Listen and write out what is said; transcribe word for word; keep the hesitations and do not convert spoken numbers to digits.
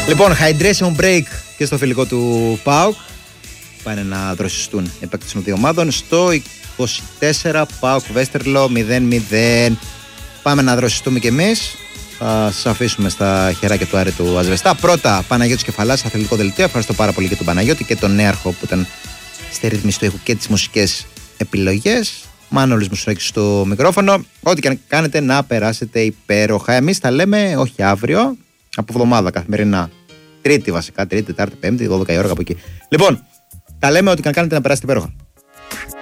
Λοιπόν, hydration break και στο φιλικό του ΠΑΟΚ. Πάνε να δροσιστούν οι παίκτες των δύο ομάδων. Στο είκοσι τέσσερα ΠΑΟΚ Βέστερλο μηδέν μηδέν. Πάμε να δροσιστούμε κι εμείς. Θα σας αφήσουμε στα χεράκια του Άρη του Ασβεστά. Πρώτα, Παναγιώτης Κεφαλάς, αθλητικό δελτίο. Ευχαριστώ πάρα πολύ και τον Παναγιώτη και τον Νέαρχο που ήταν στη ρύθμιση του ήχου και τις μουσικές επιλογές. Μάνολης Μουσουράκης στο μικρόφωνο. Ό,τι και αν κάνετε, να περάσετε υπέροχα. Εμείς τα λέμε όχι αύριο, από εβδομάδα καθημερινά. Τρίτη βασικά, Τρίτη, Τετάρτη, Πέμπτη, δώδεκα η ώρα κάπου εκεί. Λοιπόν, τα λέμε ότι και αν κάνετε να περάσετε υπέροχα.